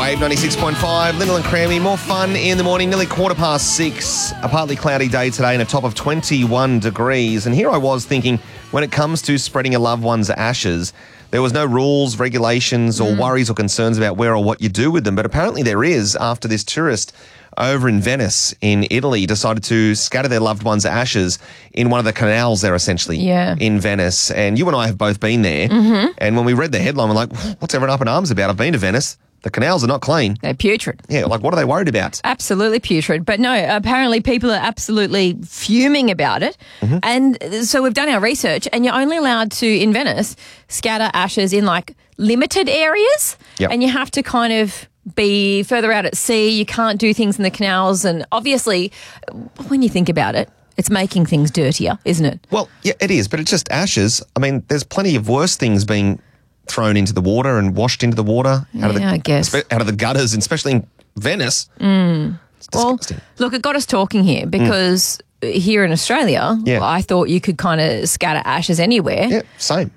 Wave 96.5, Lyndall and Crammy. More fun in the morning, nearly 6:15. A partly cloudy day today and a top of 21 degrees. And here I was thinking, when it comes to spreading a loved one's ashes, there was no rules, regulations or worries or concerns about where or what you do with them. But apparently there is after this tourist over in Venice in Italy decided to scatter their loved one's ashes in one of the canals there essentially in Venice. And you and I have both been there. Mm-hmm. And when we read the headline, we're like, what's everyone up in arms about? I've been to Venice. The canals are not clean. They're putrid. Yeah, like what are they worried about? Absolutely putrid. But no, apparently people are absolutely fuming about it. Mm-hmm. And so we've done our research and you're only allowed to, in Venice, scatter ashes in like limited areas. Yep. And you have to kind of be further out at sea. You can't do things in the canals. And obviously, when you think about it, it's making things dirtier, isn't it? Well, yeah, it is, but it's just ashes. I mean, there's plenty of worse things being thrown into the water and washed into the water out of the gutters, and especially in Venice. It's disgusting. Well, look, it got us talking here because here in Australia, I thought you could kind of scatter ashes anywhere. Yeah, same.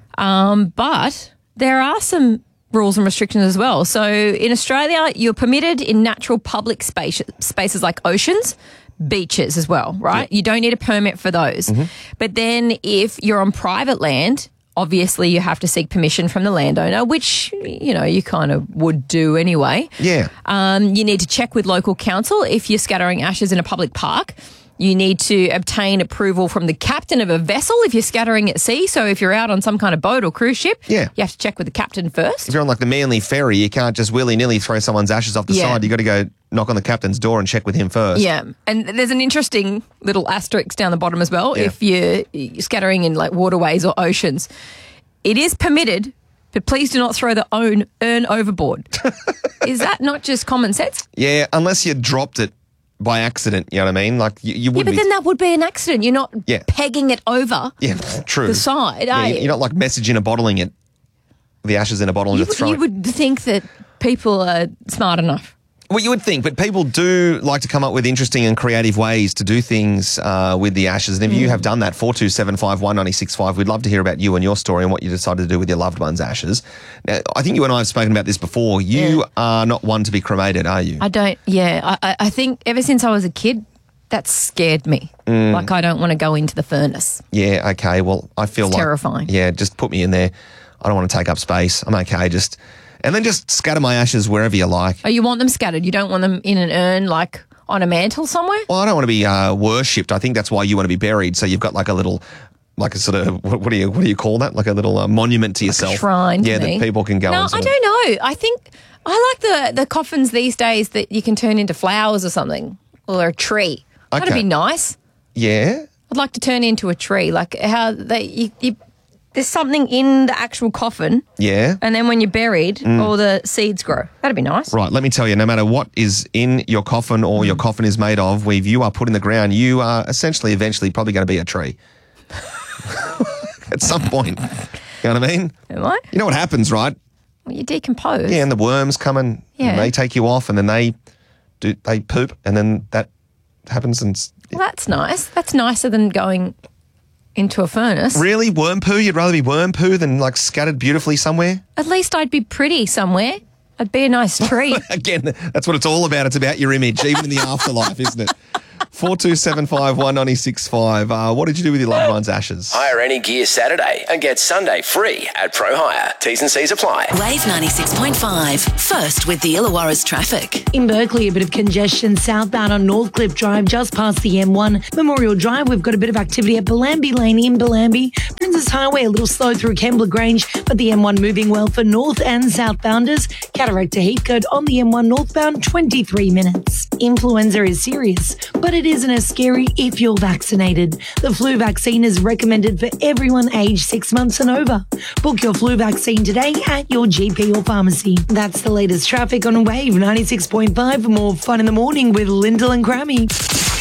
But there are some rules and restrictions as well. So in Australia, you're permitted in natural public spaces like oceans, beaches as well, right? Yeah. You don't need a permit for those. Mm-hmm. But then if you're on private land, obviously you have to seek permission from the landowner, which, you know, you kind of would do anyway. Yeah. You need to check with local council if you're scattering ashes in a public park. You need to obtain approval from the captain of a vessel if you're scattering at sea. So if you're out on some kind of boat or cruise ship, you have to check with the captain first. If you're on like the Manly Ferry, you can't just willy-nilly throw someone's ashes off the side. You've got to go knock on the captain's door and check with him first. Yeah, and there's an interesting little asterisk down the bottom as well. Yeah. If you're scattering in like waterways or oceans, it is permitted, but please do not throw the urn overboard. Is that not just common sense? Yeah, unless you dropped it by accident, you know what I mean? Like you would but then that would be an accident. You're not pegging it over the side, are you? You're not like messaging or bottling it, the ashes in a bottle and just throwing it. You would think that people are smart enough. Well, you would think, but people do like to come up with interesting and creative ways to do things with the ashes. And if you have done that, 4275196.5, we'd love to hear about you and your story and what you decided to do with your loved one's ashes. Now, I think you and I have spoken about this before. You are not one to be cremated, are you? I don't, I think ever since I was a kid, that scared me. Like I don't want to go into the furnace. Yeah, okay. Well, I feel it's terrifying. Yeah, just put me in there. I don't want to take up space. I'm okay, and then just scatter my ashes wherever you like. Oh, you want them scattered? You don't want them in an urn, like on a mantle somewhere? Well, I don't want to be worshipped. I think that's why you want to be buried. So you've got like a little, like a sort of, what do you call that? Like a little monument to yourself. Like a shrine. Yeah, that people can go. No, I don't know. I think I like the coffins these days that you can turn into flowers or something, or a tree. Okay. That'd be nice. Yeah. I'd like to turn into a tree, like how there's something in the actual coffin. Yeah. And then when you're buried, all the seeds grow. That'd be nice. Right. Let me tell you, no matter what is in your coffin or your coffin is made of, if you are put in the ground, you are eventually probably going to be a tree. At some point. You know what I mean? Am I? You know what happens, right? Well, you decompose. Yeah, and the worms come and they take you off and then they poop and then that happens. Well, that's nice. That's nicer than going into a furnace. Really? Worm poo? You'd rather be worm poo than like scattered beautifully somewhere? At least I'd be pretty somewhere. I'd be a nice tree. Again, that's what it's all about. It's about your image, even in the afterlife, isn't it? 4275196.5. What did you do with your loved one's ashes? Hire any gear Saturday and get Sunday free at Pro Hire. T's and C's apply. Wave 96.5. First with the Illawarra's traffic. In Berkeley, a bit of congestion southbound on Northcliffe Drive, just past the M1. Memorial Drive, we've got a bit of activity at Bellambi Lane in Bellambi. Princess Highway, a little slow through Kembla Grange, but the M1 moving well for north and southbounders. Cataract to Heathcote on the M1 northbound, 23 minutes. Influenza is serious, but it isn't as scary if you're vaccinated. The flu vaccine is recommended for everyone aged 6 months and over. Book your flu vaccine today at your GP or pharmacy. That's the latest traffic on Wave 96.5 for more fun in the morning with Lyndall and Crammy.